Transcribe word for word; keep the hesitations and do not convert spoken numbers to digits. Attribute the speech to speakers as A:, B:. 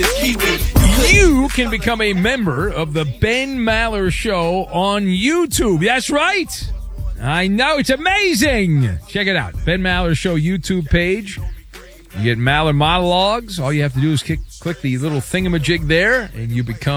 A: You can become a member of the Ben Maller Show on YouTube. That's right. I know. It's amazing. Check it out. Ben Maller Show YouTube page. You get Maller monologues. All you have to do is kick, click the little thingamajig there, and you become